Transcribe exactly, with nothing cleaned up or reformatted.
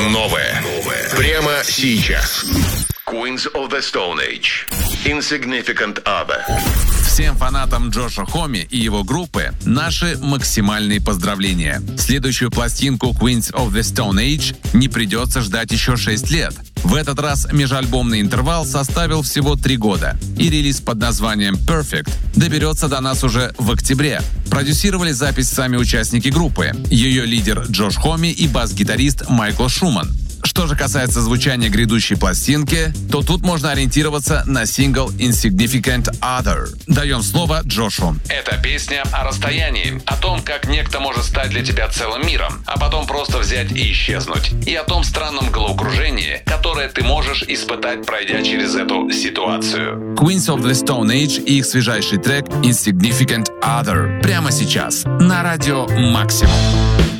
Новое. Новое. Прямо сейчас. Queens of the Stone Age. Insignificant Other. Всем фанатам Джоша Хоми и его группы наши максимальные поздравления. Следующую пластинку Queens of the Stone Age не придется ждать еще шесть лет. В этот раз межальбомный интервал составил всего три года, и релиз под названием Perfect доберется до нас уже в октябре. Продюсировали запись сами участники группы, ее лидер Джош Хоми и бас-гитарист Майкл Шуман. Что же касается звучания грядущей пластинки, то тут можно ориентироваться на сингл Insignificant Other. Даем слово Джошу. Это песня о расстоянии, о том, как некто может стать для тебя целым миром, а потом просто взять и исчезнуть. И о том странном головокружении, которое ты можешь испытать, пройдя через эту ситуацию. Queens of the Stone Age и их свежайший трек Insignificant Other. Прямо сейчас на радио Максимум.